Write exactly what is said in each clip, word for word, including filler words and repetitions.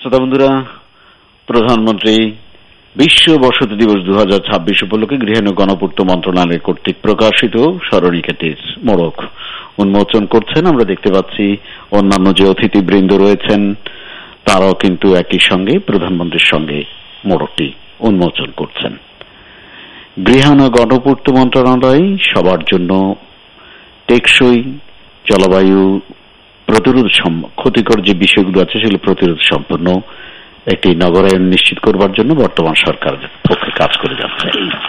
শ্রোতা বন্ধুরা, প্রধানমন্ত্রী বিশ্ব বসতি দিবস দু হাজার ছাব্বিশ উপলক্ষে গৃহায়ণ ও গণপূর্ত মন্ত্রণালয় কর্তৃক প্রকাশিত স্মরণিকাটির মোড়ক উন্মোচন করছেন। আমরা দেখতে পাচ্ছি অন্যান্য যে অতিথিবৃন্দ রয়েছেন তারাও কিন্তু একই সঙ্গে প্রধানমন্ত্রীর সঙ্গে মোড়কটি উন্মোচন করছেন। গৃহায়ণ ও গণপূর্ত মন্ত্রণালয় সবার জন্য টেকসই জলবায়ু প্রতিরোধ ক্ষতিকর যে বিষয়গুলো আছে সেগুলো প্রতিরোধ সম্পন্ন একটি নগরায়ন নিশ্চিত করবার জন্য বর্তমান সরকারের পক্ষে কাজ করে যাচ্ছে।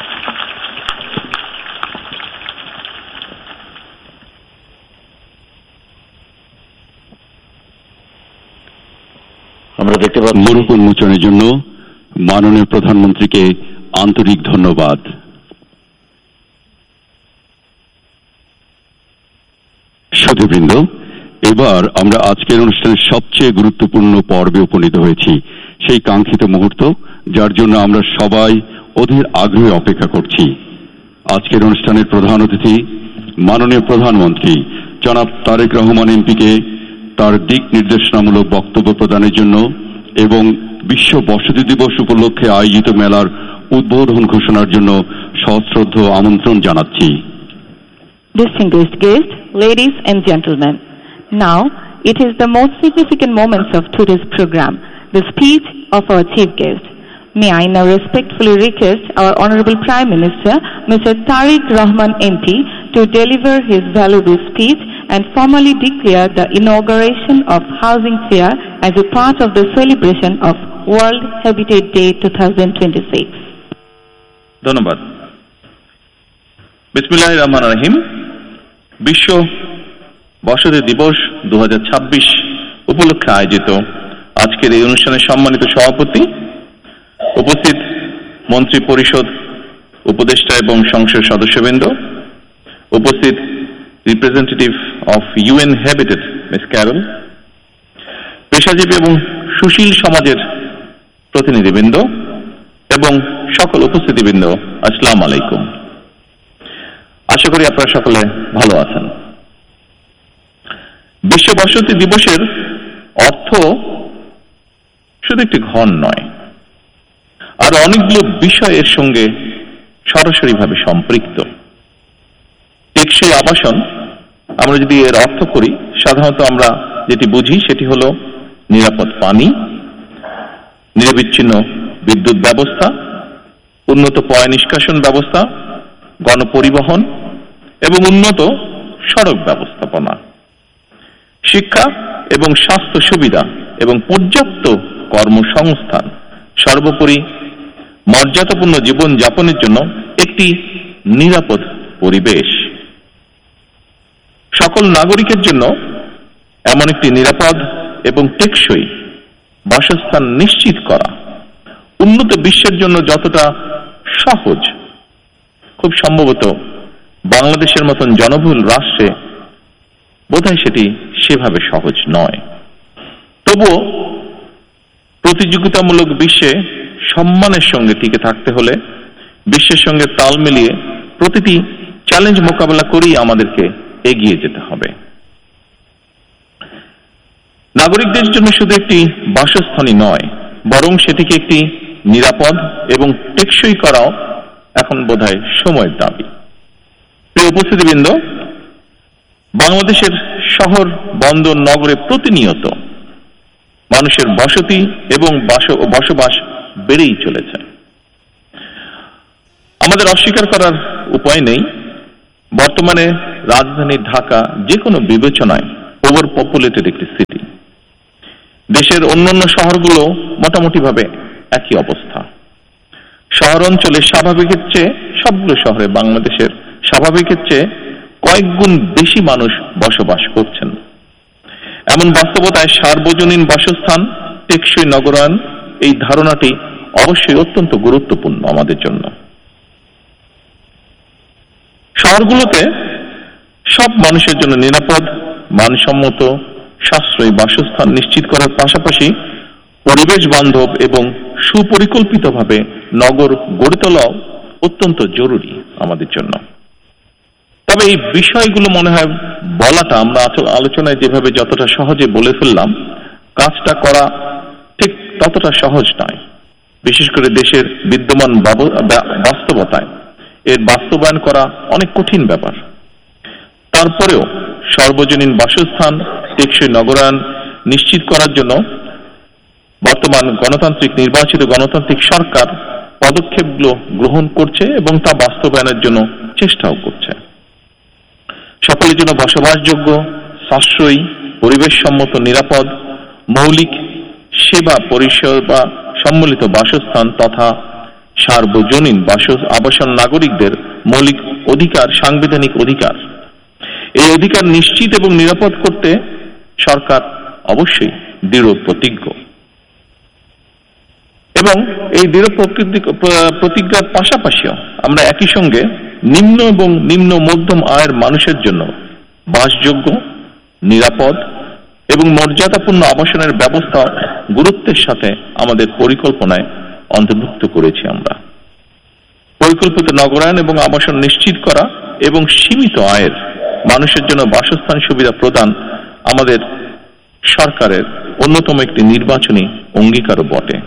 আমরা দেখতে পাচ্ছি মোড়ক উন্মোচনের জন্য মাননীয় প্রধানমন্ত্রীকে আন্তরিক ধন্যবাদ। সুধীবৃন্দ, এবার আমরা আজকের অনুষ্ঠানের সবচেয়ে গুরুত্বপূর্ণ পর্বে উপনীত হয়েছি, সেই কাঙ্ক্ষিত মুহূর্ত যার জন্য আমরা সবাই অধীর আগ্রহে অপেক্ষা করছি। আজকের অনুষ্ঠানের প্রধান অতিথি মাননীয় প্রধানমন্ত্রী জনাব তারেক রহমান এমপিকে তার দিক নির্দেশনামূলক বক্তব্য প্রদানের জন্য এবং বিশ্ব বসতি দিবস উপলক্ষে আয়োজিত মেলার উদ্বোধন ঘোষণার জন্য সশ্রদ্ধ আমন্ত্রণ জানাচ্ছি। Distinguished guests, ladies and gentlemen, now it is the most significant moments of today's program, the speech of our chief guest. May I now respectfully request our Honorable Prime Minister, Mister Tariq Rahman M P, to deliver his valuable speech and formally declare the inauguration of Housing Fair as a part of the celebration of World Habitat Day twenty twenty-six. ধন্যবাদ। বিসমিল্লাহির রহমানির রহিম। বিশ্ব বসতি দিবস দু হাজার ছাব্বিশ উপলক্ষে আয়োজিত আজকের এই অনুষ্ঠানের সম্মানিত সভাপতি, উপস্থিত মন্ত্রী পরিষদ, উপদেষ্টা এবং সংসদ সদস্যবৃন্দ, উপস্থিত representative of UN habitat miss Carroll, পেশাজীবী এবং সুশীল সমাজের প্রতিনিধিবৃন্দ এবং সকল উপস্থিতিবৃন্দ, আসসালামু আলাইকুম। আশা করি আপনারা সকলে ভালো আছেন। বিশ্ব বসতি দিবসের অর্থ শুধু একটি ঘর নয়, আর অনেকগুলো বিষয় এর সঙ্গে সরাসরিভাবে সম্পৃক্ত। টেকসই আবাসন, আমরা যদি এর অর্থ করি, সাধারণত আমরা যেটি বুঝি সেটি হল নিরাপদ পানি, নিরবিচ্ছিন্ন বিদ্যুৎ ব্যবস্থা, উন্নত পয় নিষ্কাশন ব্যবস্থা, গণপরিবহন এবং উন্নত সড়ক ব্যবস্থাপনা, শিক্ষা এবং স্বাস্থ্য সুবিধা এবং পর্যাপ্ত কর্মসংস্থান, সর্বোপরি মর্যাদাপূর্ণ জীবন যাপনের জন্য একটি নিরাপদ পরিবেশ। সকল নাগরিকের জন্য এমন একটি নিরাপদ এবং টেকসই বাসস্থান নিশ্চিত করা উন্নত বিশ্বের জন্য যতটা সহজ, খুব সম্ভবত বাংলাদেশের মতন জনবহুল রাষ্ট্রে বোধহয় সেটি সেভাবে সহজ নয়। তবুও প্রতিযোগিতামূলক বিশ্বে সম্মানের সঙ্গে টিকে থাকতে হলে বিশ্বের সঙ্গে তাল মিলিয়ে প্রতিটি চ্যালেঞ্জ মোকাবেলা করেই আমাদেরকে এগিয়ে যেতে হবে। নাগরিকদের জন্য শুধু একটি বাসস্থানই নয়, বরং সেটিকে একটি নিরাপদ এবং টেকসই করাও এখন বোধহয় সময়ের দাবি। প্রিয় উপস্থিতিবৃন্দ, বাংলাদেশের শহর, বন্দর, নগরে প্রতিনিয়ত মানুষের বসতি এবং বসবাস বেড়েই চলেছে। আমাদের অস্বীকার করার উপায় নেই, বর্তমানে রাজধানী ঢাকা যে কোনো বিবেচনায় ওভার পপুলেটেড একটি সিটি। দেশের অন্যান্য শহরগুলো মোটামুটিভাবে একই অবস্থা। শহর অঞ্চলে স্বাভাবিকের চেয়ে, সবগুলো শহরে বাংলাদেশের স্বাভাবিকের চেয়ে কয়েক গুণ বেশি মানুষ বসবাস করছেন। এমন বাস্তবতায় সার্বজনীন বাসস্থান, টেকসই নগরায়ন, এই ধারণাটি অবশ্যই অত্যন্ত গুরুত্বপূর্ণ আমাদের জন্য। শহরগুলোতে সব মানুষের জন্য নিরাপদ, মানসম্মত, সাশ্রয়ী বাসস্থান নিশ্চিত করার পাশাপাশি পরিবেশ বান্ধব এবং সুপরিকল্পিতভাবে নগর গড়ে তোলাও অত্যন্ত জরুরি আমাদের জন্য। তবে এই বিষয়গুলো মনে হয় বলাটা, আমরা আলোচনায় যেভাবে যতটা সহজে বলে ফেললাম, কাজটা করা ঠিক ততটা সহজ নয়, বিশেষ করে দেশের বিদ্যমান বাস্তবতায় এর বাস্তবায়ন করা অনেক কঠিন ব্যাপার। তারপরেও সর্বজনীন বাসস্থান, টেকসই নগরায়ন নিশ্চিত করার জন্য বর্তমান গণতান্ত্রিক নির্বাচিত গণতান্ত্রিক সরকার পদক্ষেপগুলো গ্রহণ করছে এবং তা বাস্তবায়নের জন্য চেষ্টাও করছে। সকলের জন্য বসবাসযোগ্য, সাশ্রয়ী, পরিবেশ সম্মত, নিরাপদ, মৌলিক সেবা পরিষেবা সম্মিলিত বাসস্থান তথা সার্বজনীন আবাসন নাগরিকদের মৌলিক অধিকার, সাংবিধানিক অধিকার। এই অধিকার নিশ্চিত এবং নিরাপদ করতে সরকার অবশ্যই দৃঢ় প্রতিজ্ঞ এবং এই দৃঢ় প্রতিজ্ঞার পাশাপাশিও আমরা একই সঙ্গে নিম্ন এবং নিম্ন মধ্যম আয়ের মানুষের জন্য বাসযোগ্য, নিরাপদ এবং মর্যাদাপূর্ণ আবাসনের ব্যবস্থা গুরুত্বের সাথে আমাদের পরিকল্পনায় অন্তর্ভুক্ত করেছি। আমরা পরিকল্পিত নগরায়ন এবং আবাসন নিশ্চিত করা এবং সীমিত আয়ের মানুষের জন্য বাসস্থান সুবিধা প্রদান আমাদের সরকারের অন্যতম একটি নির্বাচনী অঙ্গীকারও বটে।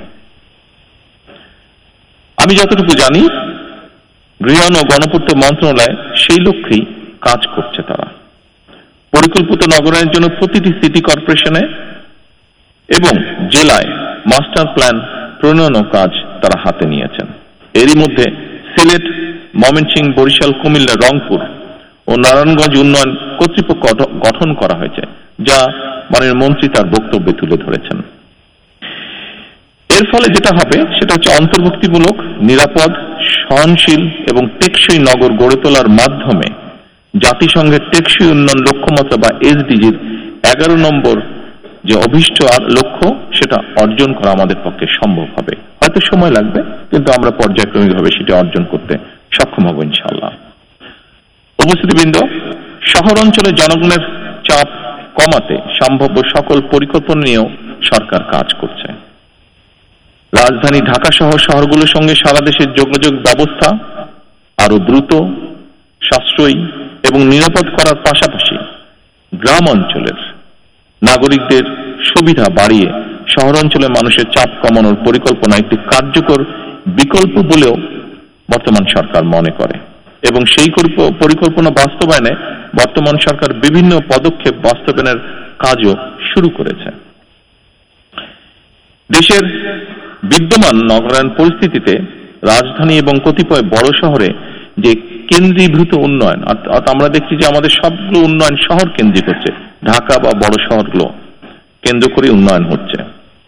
আমি যতটুকু জানি, গৃহায়ন ও গণপূর্ত মন্ত্রণালয় সেই লক্ষ্যেই কাজ করছে। তারা পরিকল্পিত নগরায়নের জন্য প্রতিটি সিটি কর্পোরেশনে এবং জেলায় মাস্টার প্ল্যান প্রণয়ন কাজ তারা হাতে নিয়েছেন। এরই মধ্যে সিলেট, ময়মনসিংহ, বরিশাল, কুমিল্লা, রংপুর ও নারায়ণগঞ্জ উন্নয়ন কর্তৃপক্ষ গঠন করা হয়েছে, যা মাননীয় মন্ত্রী তার বক্তব্যে তুলে ধরেছেন। এর ফলে যেটা হবে সেটা হচ্ছে অন্তর্ভুক্তিমূলক, নিরাপদ, সহনশীল এবং টেকসই নগর গড়ে তোলার মাধ্যমে জাতিসংঘের টেকসই উন্নয়ন লক্ষ্যমাত্রা বা এসডিজির এগারো নম্বর যে অভীষ্ট লক্ষ্য সেটা অর্জন করা আমাদের পক্ষে সম্ভব হবে। হয়তো সময় লাগবে, কিন্তু আমরা পর্যায়ক্রমিকভাবে সেটা অর্জন করতে সক্ষম হব ইনশাআল্লাহ। উপস্থিতিবৃন্দ, শহর অঞ্চলে জনগণের চাপ কমাতে সম্ভাব্য সকল পরিকল্পনা নিয়েও সরকার কাজ করছে। রাজধানী ঢাকা সহ শহরগুলোর সঙ্গে সারা দেশের যোগাযোগ ব্যবস্থা আরো দ্রুত, সাশ্রয়ী এবং নিরাপদ করার পাশাপাশি গ্রাম অঞ্চলের নাগরিকদের সুবিধা বাড়িয়ে শহর অঞ্চলের মানুষের চাপ কমানোর পরিকল্পনা একটি কার্যকর বিকল্প বলেও বর্তমান সরকার মনে করে এবং সেই পরিকল্পনা বাস্তবায়নে বর্তমান সরকার বিভিন্ন পদক্ষেপ বাস্তবায়নের কাজও শুরু করেছে। দেশের বিদ্যমান নগরায়ন পরিস্থিতিতে রাজধানী এবং কতিপয় বড় শহরে যে কেন্দ্রীভূত উন্নয়ন, অর্থাৎ আমরা দেখছি যে আমাদের সবগুলো উন্নয়ন শহর কেন্দ্রিক হচ্ছে, ঢাকা বা বড় শহরগুলো কেন্দ্র করে উন্নয়ন হচ্ছে।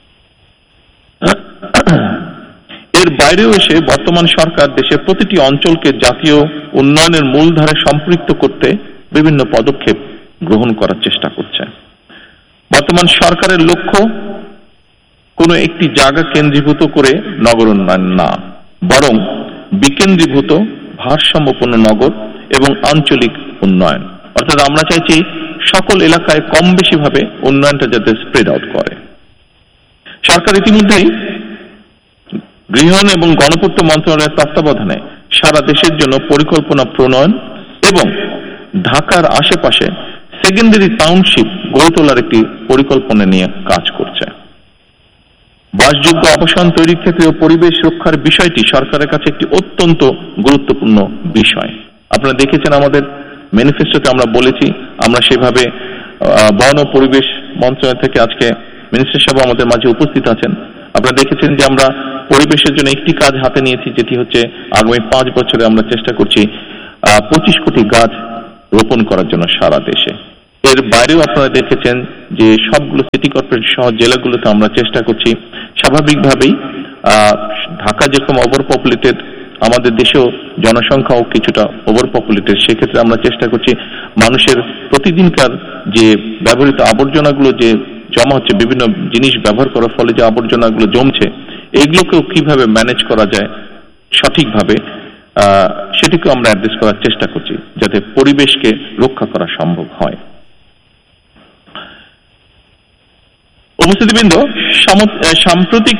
এর বাইরেও এসে বর্তমান সরকার দেশের প্রতিটি অঞ্চলকে জাতীয় উন্নয়নের মূলধারায় সম্পৃক্ত করতে বিভিন্ন পদক্ষেপ গ্রহণ করার চেষ্টা করছে। বর্তমান সরকারের লক্ষ্য কোনো একটি জায়গা কেন্দ্রীভূত করে নগর উন্নয়ন না, বরং বিকেন্দ্রীভূত, ভারসাম্যপূর্ণ নগর এবং আঞ্চলিক উন্নয়ন। অর্থাৎ আমরা চাইছি সকল এলাকায় কম বেশি ভাবে উন্নয়নটা যাতে স্প্রেড আউট করে। সরকার ইতিমধ্যেই গৃহায়ন এবং গণপূর্ত মন্ত্রণালয়ের তত্ত্বাবধানে সারা দেশের জন্য পরিকল্পনা প্রণয়ন এবং ঢাকার আশেপাশে সেকেন্ডারি টাউনশিপ গড়ে তোলার একটি পরিকল্পনা নিয়ে কাজ করছে। বাসযোগ্য আবাসন তৈরির ক্ষেত্রে ও পরিবেশ রক্ষার বিষয়টি সরকারের কাছে একটি অত্যন্ত গুরুত্বপূর্ণ বিষয়। আপনারা দেখেছেন আমাদের ম্যানিফেস্টোতে আমরা বলেছি, আমরা সেভাবে বন ও পরিবেশ মন্ত্রণালয় থেকে আজকে মিনিস্টার সাহেব আমাদের মাঝে উপস্থিত আছেন। আপনারা দেখেছেন যে আমরা পরিবেশের জন্য একটি কাজ হাতে নিয়েছি, যেটি হচ্ছে আগামী পাঁচ বছরে আমরা চেষ্টা করছি পঁচিশ কোটি গাছ রোপণ করার জন্য সারা দেশে। এর বাইরেও আপনারা দেখেছেন যে সবগুলো সিটি কর্পোরেশন সহ জেলাগুলোতে আমরা চেষ্টা করছি স্বাভাবিকভাবেই, ঢাকা যেরকম ওভার পপুলেটেড, আমাদের দেশেও জনসংখ্যাও কিছুটা ওভার পপুলেটেড, সেক্ষেত্রে আমরা চেষ্টা করছি মানুষের প্রতিদিনকার যে ব্যবহৃত আবর্জনাগুলো যে জমা হচ্ছে, বিভিন্ন জিনিস ব্যবহার করার ফলে যে আবর্জনাগুলো জমছে, এগুলোকেও কিভাবে ম্যানেজ করা যায় সঠিকভাবে, সেটিকেও আমরা অ্যাড্রেস করার চেষ্টা করছি যাতে পরিবেশকে রক্ষা করা সম্ভব হয়। উপস্থিতিবৃন্দ, সাম্প্রতিক